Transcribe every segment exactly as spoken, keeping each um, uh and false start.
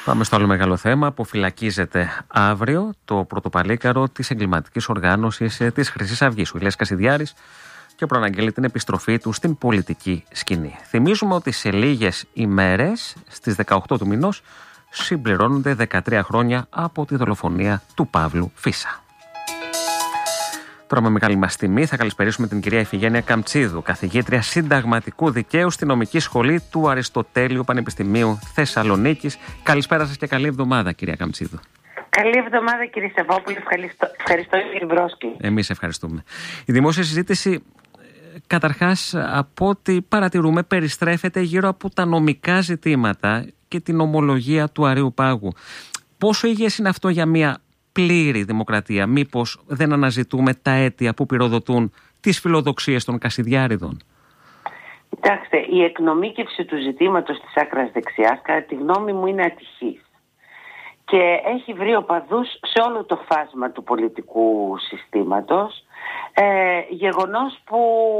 Πάμε στο άλλο μεγάλο θέμα. Αποφυλακίζεται αύριο το πρωτοπαλίκαρο της εγκληματικής οργάνωσης της Χρυσής Αυγής, ο Ηλίας Κασιδιάρης, και προαναγγέλει την επιστροφή του στην πολιτική σκηνή. Θυμίζουμε ότι σε λίγες ημέρες, στις δεκαοκτώ του μηνός, συμπληρώνονται δεκατρία χρόνια από τη δολοφονία του Παύλου Φίσα. Τώρα με μεγάλη μας τιμή θα καλησπερίσουμε την κυρία Ιφηγένεια Καμτσίδου, καθηγήτρια συνταγματικού δικαίου στη νομική σχολή του Αριστοτέλειου Πανεπιστημίου Θεσσαλονίκης. Καλησπέρα σας και καλή εβδομάδα, κυρία Καμτσίδου. Καλή εβδομάδα, κύριε Σαββόπουλη. Ευχαριστώ, ευχαριστώ κύριε Μπρόσκη. Εμείς ευχαριστούμε. Η δημόσια συζήτηση, καταρχάς, από ό,τι παρατηρούμε, περιστρέφεται γύρω από τα νομικά ζητήματα και την ομολογία του Αρείου Πάγου. Πόσο υγιές είναι αυτό για μια πλήρη δημοκρατία? Μήπως δεν αναζητούμε τα αίτια που πυροδοτούν τις φιλοδοξίες των Κασιδιάριδων? Κοιτάξτε, η εκνομίκευση του ζητήματος της άκρας δεξιάς, κατά τη γνώμη μου, είναι ατυχής και έχει βρει οπαδούς σε όλο το φάσμα του πολιτικού συστήματος, ε, γεγονός που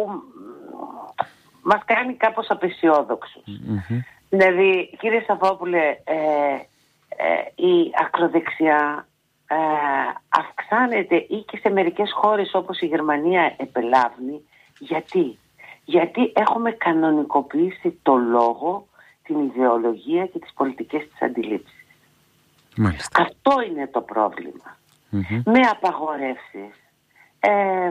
μας κάνει κάπως απεσιόδοξους. Mm-hmm. Δηλαδή, κύριε Σαββόπουλε, ε, ε, η ακροδεξιά ε, αυξάνεται ή και σε μερικές χώρες όπως η Γερμανία επελάβνει. Γιατί? Γιατί έχουμε κανονικοποιήσει το λόγο, την ιδεολογία και τις πολιτικές της αντιλήψεις. Μάλιστα. Αυτό είναι το πρόβλημα. Mm-hmm. Με απαγορεύσεις ε, ε,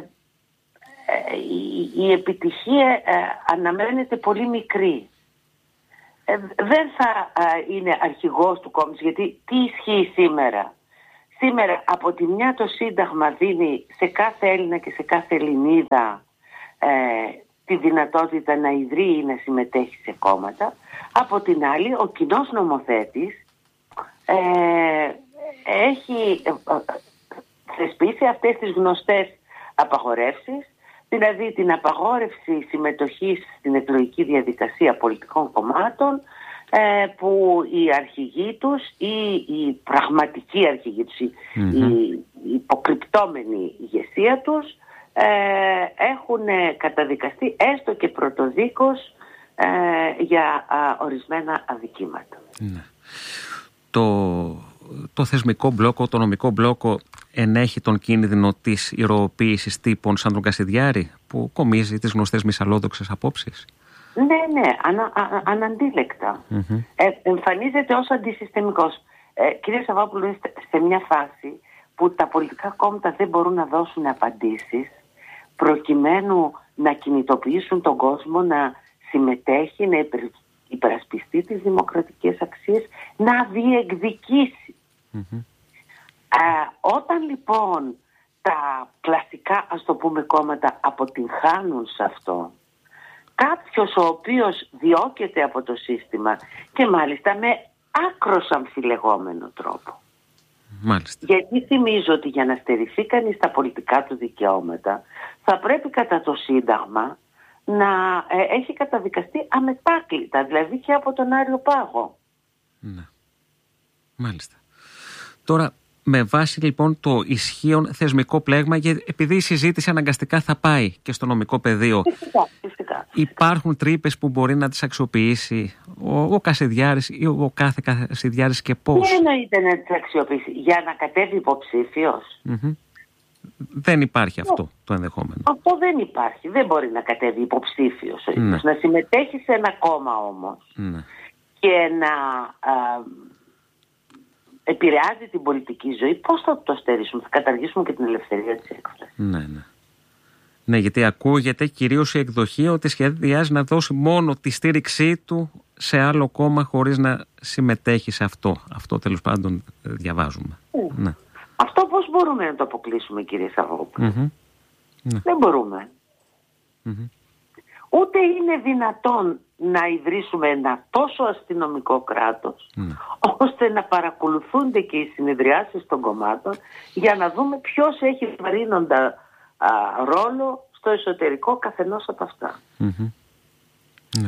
η, η επιτυχία ε, αναμένεται πολύ μικρή. Ε, δεν θα ε, είναι αρχηγός του κόμματος, γιατί τι ισχύει σήμερα? Σήμερα από τη μια το Σύνταγμα δίνει σε κάθε Έλληνα και σε κάθε Ελληνίδα ε, τη δυνατότητα να ιδρύει ή να συμμετέχει σε κόμματα. Από την άλλη ο κοινός νομοθέτης ε, έχει θεσπίσει αυτές τις γνωστές απαγορεύσεις, δηλαδή την απαγόρευση συμμετοχής στην εκλογική διαδικασία πολιτικών κομμάτων ε, που οι αρχηγοί τους ή η πραγματική αρχηγοί τους, mm-hmm. η υποκρυπτόμενη ηγεσία τους ε, έχουν καταδικαστεί έστω και πρωτοδίκως ε, για α, ορισμένα αδικήματα. Mm. Το, το θεσμικό μπλόκο, το νομικό μπλόκο ενέχει τον κίνδυνο της ηρωοποίησης τύπων σαν τον Κασιδιάρη, που κομίζει τις γνωστές μυσαλλόδοξες απόψεις? Ναι, ναι, ανα, α, αναντίλεκτα. Mm-hmm. Ε, εμφανίζεται ως αντισυστημικός. Ε, κύριε Σαββόπουλο, είστε σε μια φάση που τα πολιτικά κόμματα δεν μπορούν να δώσουν απαντήσεις προκειμένου να κινητοποιήσουν τον κόσμο να συμμετέχει, να υπερ, υπερασπιστεί τις δημοκρατικές αξίες, να διεκδικήσει. Mm-hmm. Ε, όταν λοιπόν τα κλασικά, ας το πούμε, κόμματα αποτυγχάνουν σε αυτό, κάποιος ο οποίος διώκεται από το σύστημα και μάλιστα με άκρος αμφιλεγόμενο τρόπο. Μάλιστα. Γιατί θυμίζω ότι για να στερηθεί κανείς τα πολιτικά του δικαιώματα θα πρέπει κατά το Σύνταγμα να ε, έχει καταδικαστεί αμετάκλητα, δηλαδή και από τον Άριο Πάγο. Ναι. Μάλιστα. Τώρα, με βάση λοιπόν το ισχύον θεσμικό πλέγμα, επειδή η συζήτηση αναγκαστικά θα πάει και στο νομικό πεδίο, φυσικά, φυσικά. υπάρχουν τρύπες που μπορεί να τις αξιοποιήσει ο, ο Κασιδιάρης ή ο κάθε Κασιδιάρης και πώς? Τι εννοείται να τις αξιοποιήσει? Για να κατέβει υποψήφιος? Mm-hmm. Δεν υπάρχει αυτό το ενδεχόμενο. Αυτό δεν υπάρχει. Δεν μπορεί να κατέβει υποψήφιος. Ναι. Να συμμετέχει σε ένα κόμμα όμως, ναι, και να α, επηρεάζει την πολιτική ζωή. Πώς θα το στερήσουμε? Θα καταργήσουμε και την ελευθερία της έκφρασης. Ναι, ναι. Ναι, γιατί ακούγεται κυρίως η εκδοχή ότι σχεδιάζει να δώσει μόνο τη στήριξή του σε άλλο κόμμα χωρίς να συμμετέχει σε αυτό. Αυτό τέλος πάντων διαβάζουμε. Mm. Ναι. Αυτό πώς μπορούμε να το αποκλείσουμε, κύριε Σαββόπουλο? Mm-hmm. Ναι. Δεν μπορούμε. Mm-hmm. Ούτε είναι δυνατόν να ιδρύσουμε ένα τόσο αστυνομικό κράτος, mm. ώστε να παρακολουθούνται και οι συνεδριάσεις των κομμάτων για να δούμε ποιος έχει βαρύνοντα α, ρόλο στο εσωτερικό καθενός από αυτά. Mm-hmm. Ναι.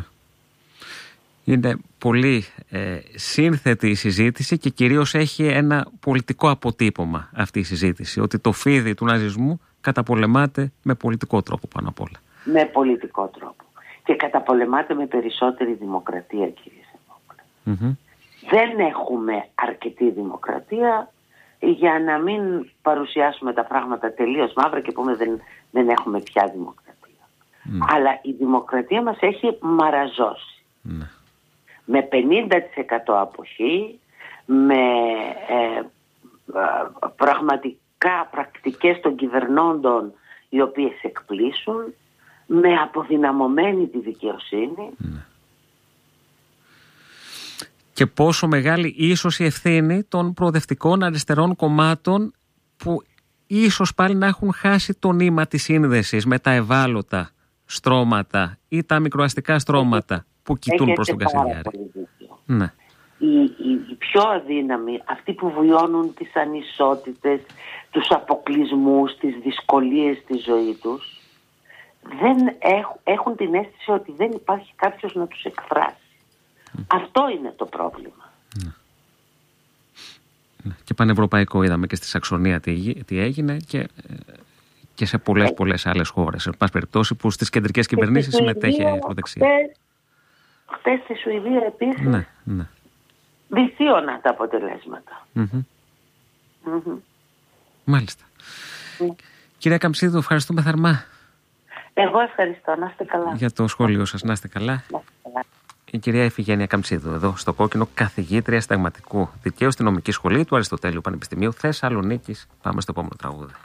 Είναι πολύ ε, σύνθετη η συζήτηση και κυρίως έχει ένα πολιτικό αποτύπωμα αυτή η συζήτηση, ότι το φίδι του ναζισμού καταπολεμάται με πολιτικό τρόπο πάνω απ' όλα. Με πολιτικό τρόπο. Και καταπολεμάται με περισσότερη δημοκρατία, κύριε Σαββόπουλε. Mm-hmm. δεν έχουμε αρκετή δημοκρατία για να μην παρουσιάσουμε τα πράγματα τελείως μαύρα και πούμε δεν, δεν έχουμε πια δημοκρατία. Mm. Αλλά η δημοκρατία μας έχει μαραζώσει. Mm. Με πενήντα τοις εκατό αποχή, με ε, ε, πραγματικά πρακτικές των κυβερνώντων οι οποίες εκπλήσουν, με αποδυναμωμένη τη δικαιοσύνη. Mm. Και πόσο μεγάλη ίσως η ευθύνη των προοδευτικών αριστερών κομμάτων που ίσως πάλι να έχουν χάσει το νήμα της σύνδεσης με τα ευάλωτα στρώματα ή τα μικροαστικά στρώματα που κοιτούν προς τον Κασιδιάρη. Ναι. Οι, οι, οι πιο αδύναμοι, αυτοί που βιώνουν τις ανισότητες, τους αποκλεισμούς, τις δυσκολίες στη ζωή τους, δεν έχουν, έχουν την αίσθηση ότι δεν υπάρχει κάποιος να τους εκφράσει. Mm. Αυτό είναι το πρόβλημα. Mm. Και πανευρωπαϊκό είδαμε και στη Σαξονία τι, τι έγινε και, και σε πολλές, πολλές άλλες χώρες. Σε πάση περιπτώσει που στις κεντρικές κυβερνήσεις συμμετέχει η ακροδεξιά. Χθες στη Σουηδία επίσης ναι, ναι. δυσίωνα τα αποτελέσματα. Mm-hmm. Mm-hmm. Μάλιστα. Mm. Κυρία Καμψίδου, ευχαριστούμε θερμά. Εγώ ευχαριστώ. Να είστε καλά. Για το σχόλιο σας. Να είστε καλά. Να είστε καλά. Η κυρία Ιφηγένεια Καμψίδου, εδώ στο Κόκκινο, καθηγήτρια συνταγματικού δικαίου στη νομική σχολή του Αριστοτέλειου Πανεπιστημίου Θεσσαλονίκης. Πάμε στο επόμενο τραγούδι.